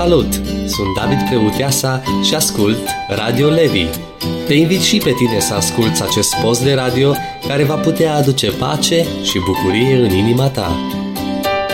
Salut! Sunt David Creuteasa și ascult Radio Levi. Te invit și pe tine să asculți acest post de radio care va putea aduce pace și bucurie în inima ta.